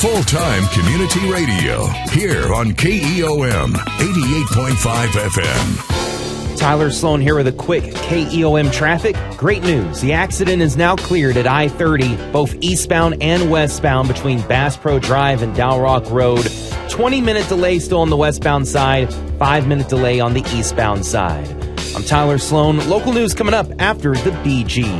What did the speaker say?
Full-time community radio here on KEOM 88.5 FM. Tyler Sloan here with a quick KEOM traffic. Great news. The accident is now cleared at I-30, both eastbound and westbound between Bass Pro Drive and Dow Rock Road. 20-minute delay still on the westbound side, 5-minute delay on the eastbound side. I'm Tyler Sloan. Local news coming up after the BG.